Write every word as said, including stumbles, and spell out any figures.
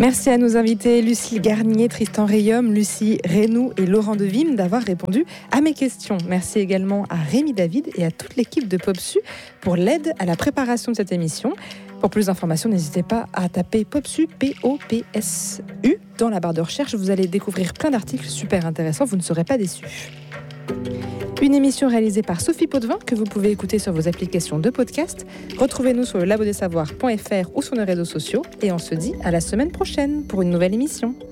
Merci à nos invités Lucie Garnier, Tristan Rayum, Lucie Reynoux et Laurent Devim d'avoir répondu à mes questions. Merci également à Rémi David et à toute l'équipe de Popsu pour l'aide à la préparation de cette émission. Pour plus d'informations, n'hésitez pas à taper Popsu, P O P S U, dans la barre de recherche. Vous allez découvrir plein d'articles super intéressants, vous ne serez pas déçus. Une émission réalisée par Sophie Potvin que vous pouvez écouter sur vos applications de podcast. Retrouvez-nous sur le labo des savoirs point f r ou sur nos réseaux sociaux. Et on se dit à la semaine prochaine pour une nouvelle émission.